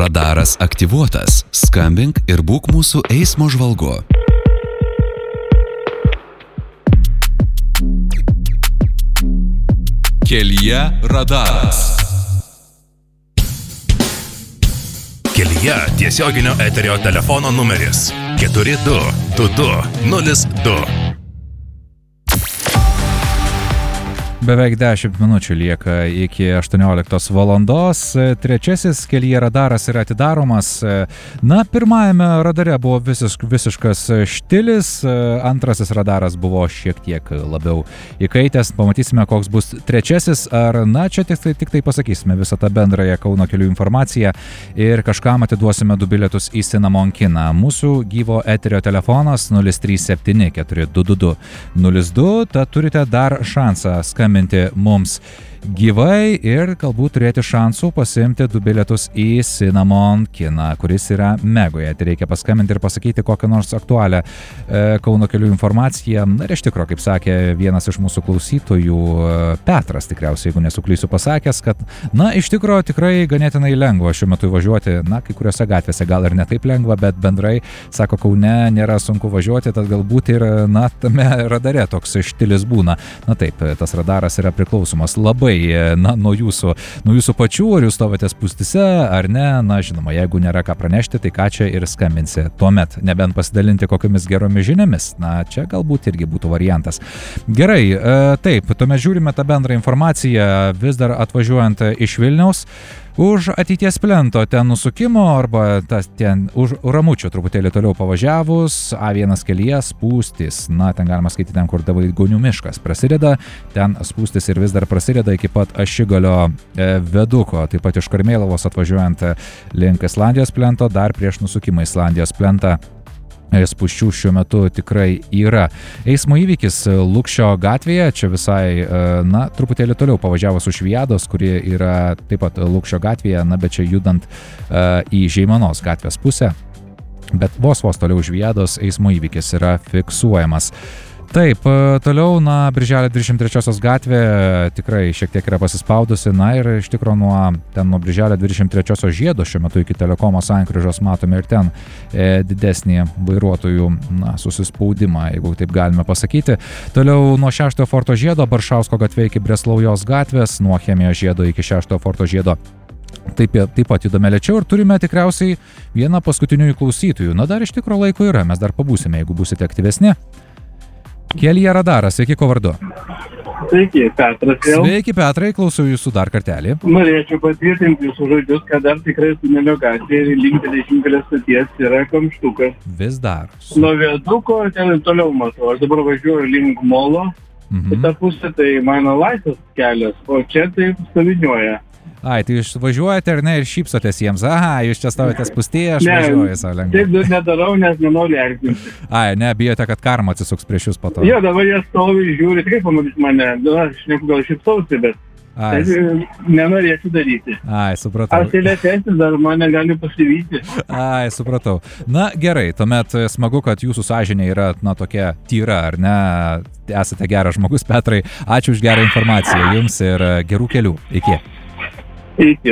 Radaras aktyvuotas. Skambink ir būk mūsų eismo žvalgu. Kelyje radaras. Kelyje tiesioginio eterio telefono numeris 422202. Beveik 10 minučių lieka iki 18 valandos. Trečiasis kelyje radaras yra atidaromas. Na, pirmajame radare buvo visiškas štilis, antrasis radaras buvo šiek tiek labiau įkaitęs. Pamatysime, koks bus trečiasis, ar, na, čia tik tai pasakysime visą tą bendrąją Kauno kelių informaciją ir kažkam atiduosime 2 bilietus į Cinnamon kiną. Mūsų gyvo eterio telefonas 037 422 02, tad turite dar šansą skambinti mums gyvai ir galbūt turėti šansų pasiimti 2 bilietus į Cinnamon kiną, kuris yra Megoje. Tai reikia paskambinti ir pasakyti kokią nors aktualią Kauno kelių informaciją. Ir iš tikrųjų, kaip sakė vienas iš mūsų klausytojų, Petras, tikriausiai, jeigu nesuklysiu, pasakęs, kad, na, iš tikrųjų tikrai ganėtinai lengva šiuo metu važiuoti, na, kai kuriuose gatvėse gal ir ne taip lengva, bet bendrai, sako, Kaune nėra sunku važiuoti, tad galbūt ir, na, tame radare toks štilis būna. Na taip, tas radaras yra priklausomas labai, na, nuo jūsų pačių, ar jūs stovite spūstyse, ar ne. Na, žinoma, jeigu nėra ką pranešti, tai ką čia ir skambinsi. Tuomet, nebent pasidalinti kokiamis geromis žiniomis, na, čia galbūt irgi būtų variantas. Gerai, taip, tuomet žiūrime tą bendrą informaciją, vis dar atvažiuojant iš Vilniaus. Už ateities plento ten nusukimo arba ten už Ramučio truputėlį toliau pavažiavus, A1 kelyje spūstis. Na, ten galima skaityti ten, kur Davaigonių miškas prasideda, ten spūstis ir vis dar prasideda iki pat Ašigalio viaduko. Taip pat iš Karmėlavos atvažiuojant link Islandijos plento, dar prieš nusukimą Islandijos plentą spūsčių šiuo metu tikrai yra. Eismo įvykis Lukšio gatvėje, čia visai, na, truputėlį toliau pavažiavus už Viados, kuri yra taip pat Lukšio gatvėje, na, bet čia judant į Žeimanos gatvės pusę, bet vos toliau už Viados eismo įvykis yra fiksuojamas. Taip, toliau, na, Birželio 23 gatvė tikrai šiek tiek yra pasispaudusi, na ir iš tikrųjų nuo Birželio 23 žiedo šiuo metu iki Telekomo sankryžos matome ir ten didesnį vairuotojų, na, susispaudimą, jeigu taip galime pasakyti. Toliau nuo 6 forto žiedo Baršausko gatvė iki Breslaujos gatvės, nuo Chemijos žiedo iki 6 forto žiedo. Taip pat judame lėčiau ir turime tikriausiai vieną paskutinių klausytojų. Na, dar iš tikrųjų laiko yra, mes dar pabūsime, jeigu būsite aktyvesni. Kelyje radaras, sveiki, ko vardu? Sveiki, Petras vėl. Sveiki, Petrai, klausau jūsų dar kartelį. Norėčiau patvirtinti jūsų žodžius, kad dar tikrai tunelio gatvė ir link geležinkelio stoties yra kamštukas. Vis dar. Nuo viaduko ten toliau matau, aš dabar važiuoju link molo, į tą pusę tai mano laisvas kelias, o čia taip stoviniuoja. Ai, tai jūs važiuojate ar ne ir šypsotės jiems? Aha, jūs čia stovite spūstyje, aš važiuoju savo lengvai. Taip nedarau, nes nenoriu erzinti. Ai, ne, bijote, kad karma atsisuks prieš jūs po to. Jo, dabar jie stovi, žiūri, kaip pamatys mane. Aš gal šypsausi, bet nenorėčiau daryti. Ai, supratau. Aš lėtesnis, dar mane gali pasivyti. Ai, supratau. Na, gerai, tuomet smagu, kad jūsų sąžinė yra, na, tokia tyra, ar ne? Esate geras žmogus, Petrai. Ačiū už gerą informaciją jums ir gerų kelių. Iki. Iki.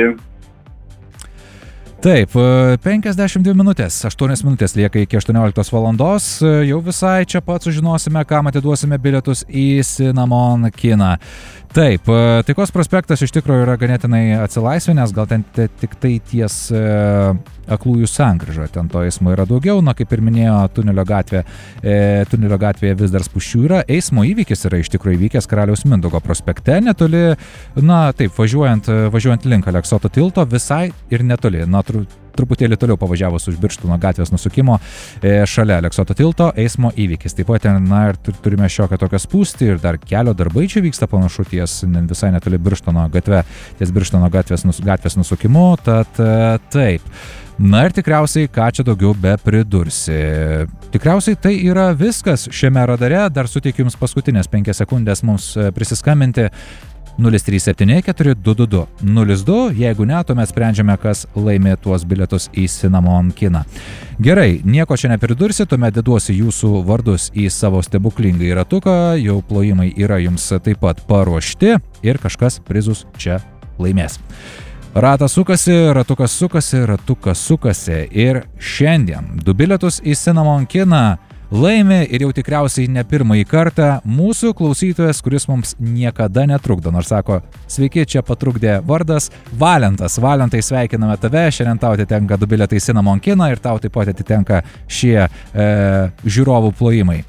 Taip, 52 minutės, 8 minutės lieka iki 18 valandos. Jau visai čia pat sužinosime, kam atiduosime bilietus į Cinnamon kiną. Taip, Taikos prospektas iš tikrųjų yra ganėtinai atsilaisvinęs, gal ten tik tai ties Aklųjų sankryža, ten to eismo yra daugiau, na, kaip ir minėjo, tunelio gatvėje vis dar spūsčių yra. Eismo įvykis yra iš tikrųjų įvykęs Karaliaus Mindaugo prospekte, netoli, na, taip, važiuojant link Aleksoto tilto, visai ir netoli, na, truputėlį toliau pavažiavus už Birštono gatvės nusukimo, šalia Aleksoto tilto eismo įvykis. Taip pat, na, ir turime šiokią tokią spūstį ir dar kelio darbai čia vyksta panašu ties visai netoli Birštono gatve, ties Birštono gatvės nusukimu, tad taip. Na ir tikriausiai, ką čia daugiau be pridursi. Tikriausiai tai yra viskas šiame radare, dar suteikiu jums paskutinės 5 sekundės mums prisiskambinti. 037 422 02, jeigu ne, tuomet sprendžiame, kas laimė tuos bilietus į Cinnamon kiną. Gerai, nieko čia nepridursi, tuomet deduosi jūsų vardus į savo stebuklingą ratuką, jau plojimai yra jums taip pat paruošti ir kažkas prizus čia laimės. Ratas sukasi, ratukas sukasi, ratukas sukasi. Ir šiandien 2 bilietus į Cinnamon kiną laimi ir jau tikriausiai ne pirmąjį kartą mūsų klausytojas, kuris mums niekada netrukdo. Nors sako, sveiki, čia patrukdė vardas Valentas. Valentai, sveikiname tave, šiandien tau atitenka 2 bilietai į Cinnamon kiną ir tau taip pat atitenka šie žiūrovų plojimai.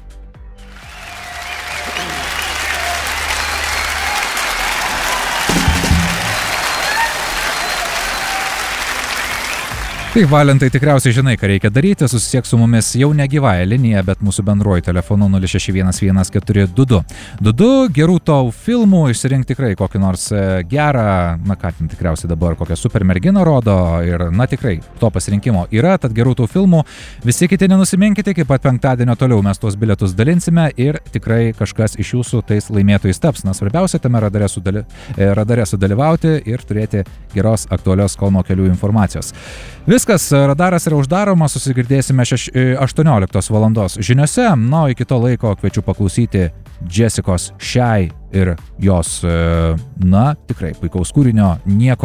Taip, Valentai, tikriausiai žinai, ką reikia daryti, susisiek su mumis jau ne gyvąją liniją, bet mūsų bendruoju telefonu 06111422. 22 gerų tau filmų, išsirink tikrai kokį nors gerą, na ką, tikriausiai dabar kokią super merginą rodo ir, na tikrai, to pasirinkimo yra, tad gerų tau filmų. Visi kiti nenusiminkite, iki pat penktadienio toliau mes tuos bilietus dalinsime ir tikrai kažkas iš jūsų tais laimėtojais taps. Na, svarbiausia tame radare sudalyvauti ir turėti geros aktualios Kauno kelių informacijos. Viskas, radaras yra uždaromas, susigirdėsime 18 valandos žiniose, na, iki to laiko kviečiu paklausyti Jessicos Shy ir jos, na, tikrai puikaus kūrinio Nieko